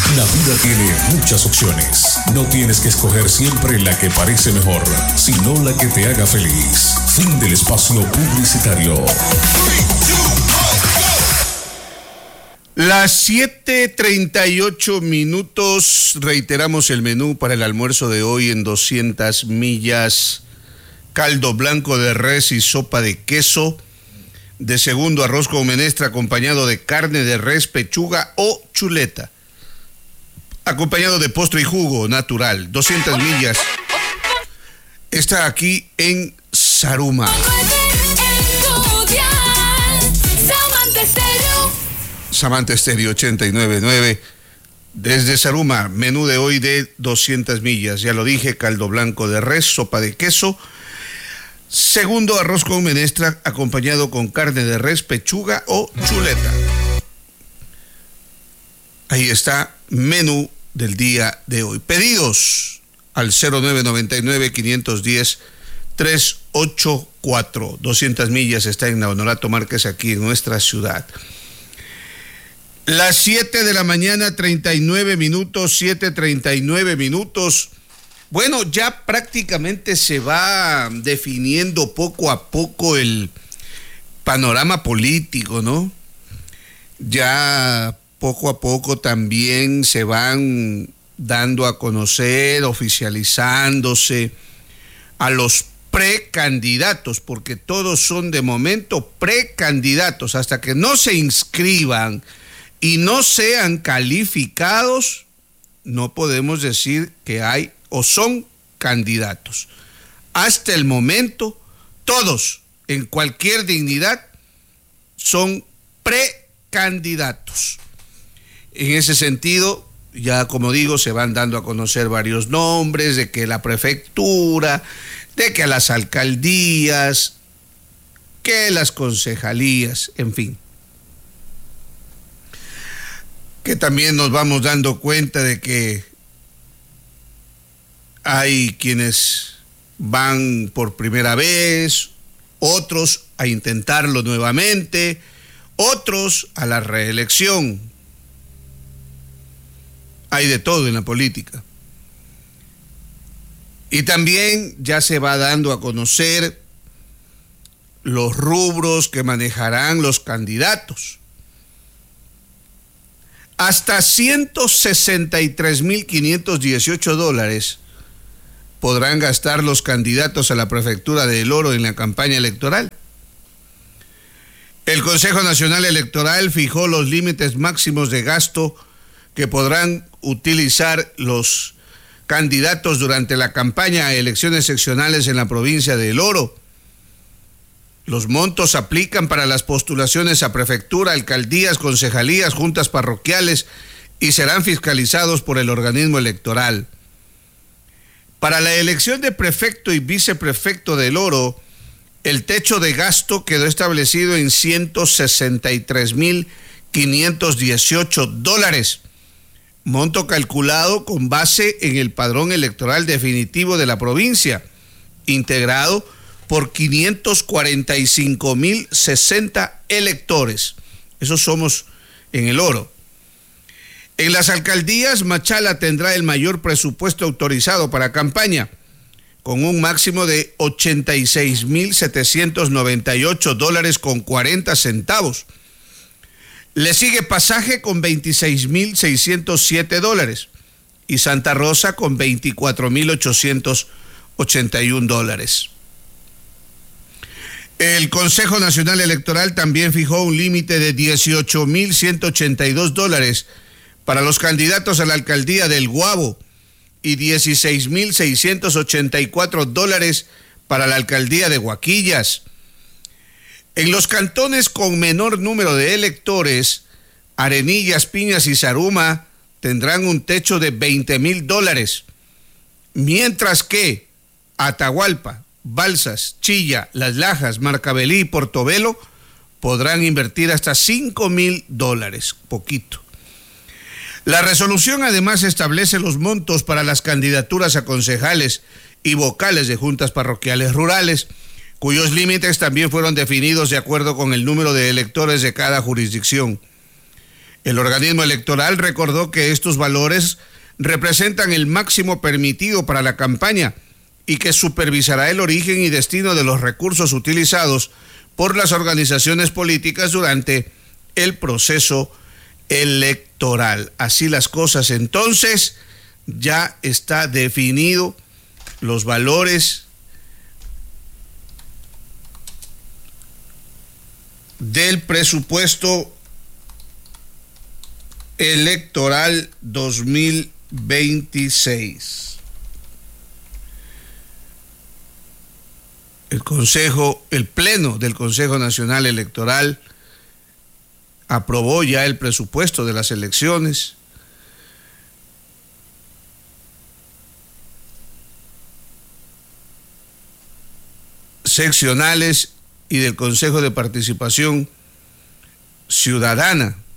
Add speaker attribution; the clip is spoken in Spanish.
Speaker 1: La vida tiene muchas opciones. No tienes que escoger siempre la que parece mejor, sino la que te haga feliz. Fin del espacio publicitario.
Speaker 2: Las 7:38. Reiteramos el menú para el almuerzo de hoy en 200 millas. Caldo blanco de res y sopa de queso. De segundo, arroz con menestra acompañado de carne de res, pechuga o chuleta. Acompañado de postre y jugo natural. 200 millas. Está aquí en Zaruma. Samantha Estéreo 89.9. Desde Zaruma, menú de hoy de 200 millas. Ya lo dije, caldo blanco de res, sopa de queso. Segundo, arroz con menestra acompañado con carne de res, pechuga o chuleta. Ahí está, menú del día de hoy. Pedidos al 0999-510-384. 200 millas está en Honorato Márquez, aquí en nuestra ciudad. Las 7 de la mañana, 39 minutos, 7:39 minutos. Bueno, ya prácticamente se va definiendo poco a poco el panorama político, ¿no? Ya poco a poco también se van dando a conocer, oficializándose a los precandidatos, porque todos son de momento precandidatos. Hasta que no se inscriban y no sean calificados, no podemos decir que hay o son candidatos. Hasta el momento, todos, en cualquier dignidad, son precandidatos. En ese sentido, ya como digo, se van dando a conocer varios nombres, de que la prefectura, de que las alcaldías, que las concejalías, en fin. Que también nos vamos dando cuenta de que hay quienes van por primera vez, otros a intentarlo nuevamente, otros a la reelección. Hay de todo en la política. Y también ya se va dando a conocer los rubros que manejarán los candidatos. Hasta $163,518 podrán gastar los candidatos a la prefectura de El Oro en la campaña electoral. El Consejo Nacional Electoral fijó los límites máximos de gasto que podrán utilizar los candidatos durante la campaña a elecciones seccionales en la provincia de El Oro. Los montos aplican para las postulaciones a prefectura, alcaldías, concejalías, juntas parroquiales y serán fiscalizados por el organismo electoral. Para la elección de prefecto y viceprefecto del Oro, el techo de gasto quedó establecido en $163,518, monto calculado con base en el padrón electoral definitivo de la provincia, integrado por 545,060 electores. Esos somos en El Oro. En las alcaldías, Machala tendrá el mayor presupuesto autorizado para campaña, con un máximo de $86,798,40. Le sigue Pasaje con $26,607 y Santa Rosa con $24,881. El Consejo Nacional Electoral también fijó un límite de $18,182 para los candidatos a la alcaldía del Guabo y $16,684 para la alcaldía de Huaquillas. En los cantones con menor número de electores, Arenillas, Piñas y Zaruma tendrán un techo de $20,000, mientras que Atahualpa, Balsas, Chilla, Las Lajas, Marcabelí y Portobelo podrán invertir hasta $5,000, poquito. La resolución además establece los montos para las candidaturas a concejales y vocales de juntas parroquiales rurales, cuyos límites también fueron definidos de acuerdo con el número de electores de cada jurisdicción. El organismo electoral recordó que estos valores representan el máximo permitido para la campaña y que supervisará el origen y destino de los recursos utilizados por las organizaciones políticas durante el proceso electoral. Así las cosas, entonces ya está definido los valores del presupuesto electoral 2026. El Pleno del Consejo Nacional Electoral aprobó ya el presupuesto de las elecciones. Seccionales y del Consejo de Participación Ciudadana